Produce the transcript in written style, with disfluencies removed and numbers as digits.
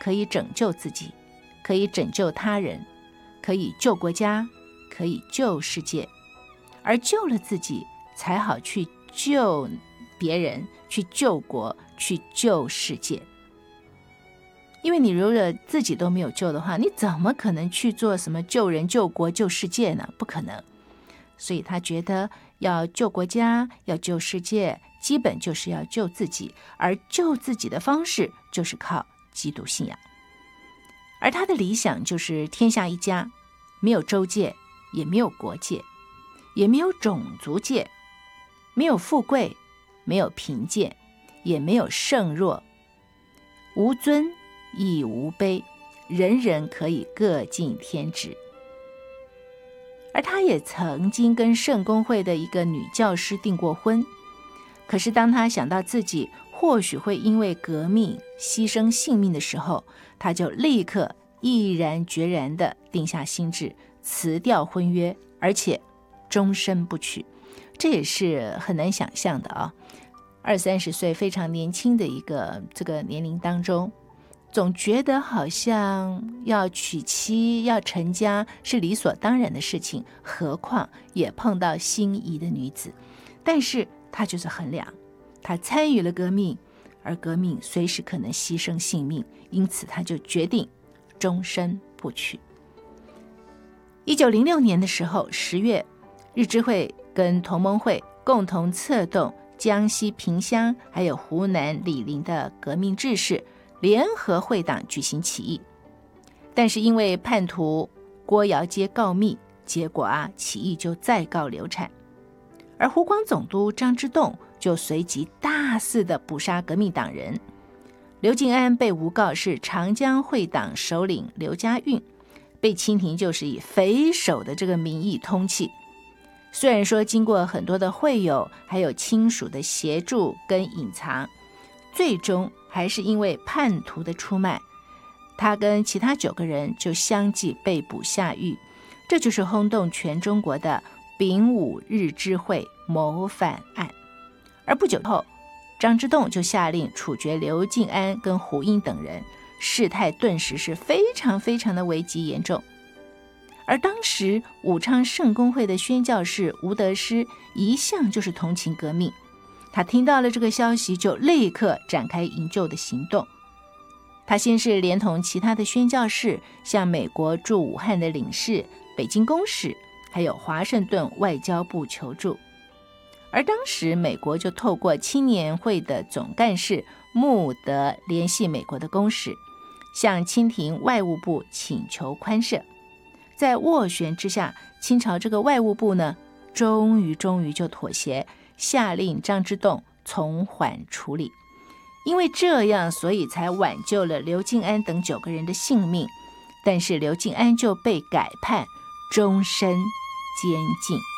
可以拯救自己，可以拯救他人，可以救国家，可以救世界，而救了自己才好去救别人，去救国，去救世界。因为你如果自己都没有救的话，你怎么可能去做什么救人、救国、救世界呢？不可能。所以他觉得要救国家，要救世界，基本就是要救自己，而救自己的方式就是靠基督信仰。而他的理想就是天下一家，没有州界，也没有国界，也没有种族界，没有富贵，没有贫贱，也没有圣弱，无尊亦无卑，人人可以各尽天职。而他也曾经跟圣公会的一个女教师订过婚，可是当他想到自己或许会因为革命牺牲性命的时候，他就立刻毅然决然地定下心志，辞掉婚约，而且终身不娶。这也是很难想象的啊！20-30岁非常年轻的这个年龄当中，总觉得好像要娶妻要成家是理所当然的事情，何况也碰到心仪的女子。但是他就是衡量，他参与了革命，而革命随时可能牺牲性命，因此他就决定终身不娶。1906年的时候10月，日知会跟同盟会共同策动江西萍乡还有湖南醴陵的革命志士联合会党举行起义，但是因为叛徒郭尧街告密，结果起义就再告流产。而湖广总督张之洞就随即大肆的捕杀革命党人。刘敬安被诬告是长江会党首领刘家运，被清廷就是以匪首的这个名义通缉。虽然说经过很多的会友还有亲属的协助跟隐藏，最终还是因为叛徒的出卖，他跟其他9个人就相继被捕下狱。这就是轰动全中国的丙午日知会谋反案。而不久后，张之洞就下令处决刘敬安跟胡英等人，事态顿时是非常非常的危急严重。而当时武昌圣公会的宣教士吴德师一向就是同情革命，他听到了这个消息，就立刻展开营救的行动。他先是连同其他的宣教士向美国驻武汉的领事、北京公使还有华盛顿外交部求助。而当时美国就透过青年会的总干事穆德联系美国的公使，向清廷外务部请求宽赦。在斡旋之下，清朝这个外务部呢，终于就妥协，下令张之洞从缓处理。因为这样，所以才挽救了刘敬安等9个人的性命，但是刘敬安就被改判终身监禁。